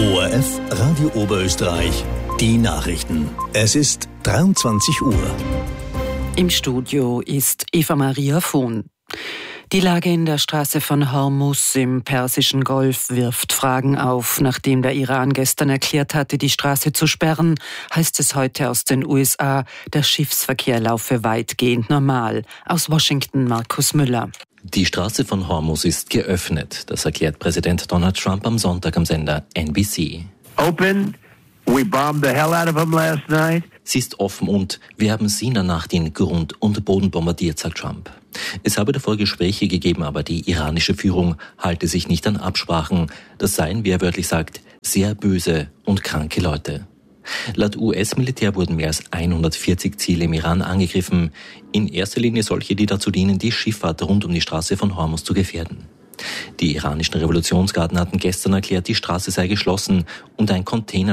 ORF Radio Oberösterreich, die Nachrichten. Es ist 23 Uhr. Im Studio ist Eva-Maria Fuhn. Die Lage in der Straße von Hormuz im Persischen Golf wirft Fragen auf. Nachdem der Iran gestern erklärt hatte, die Straße zu sperren, heißt es heute aus den USA, der Schiffsverkehr laufe weitgehend normal. Aus Washington Markus Müller. Die Straße von Hormuz ist geöffnet. Das erklärt Präsident Donald Trump am Sonntag am Sender NBC. Open. We bombed the hell out of them last night. Sie ist offen und wir haben sie in der Nacht in Grund und Boden bombardiert, sagt Trump. Es habe davor Gespräche gegeben, aber die iranische Führung halte sich nicht an Absprachen. Das seien, wie er wörtlich sagt, sehr böse und kranke Leute. Laut US-Militär wurden mehr als 140 Ziele im Iran angegriffen. In erster Linie solche, die dazu dienen, die Schifffahrt rund um die Straße von Hormuz zu gefährden. Die iranischen Revolutionsgarden hatten gestern erklärt, die Straße sei geschlossen und ein Container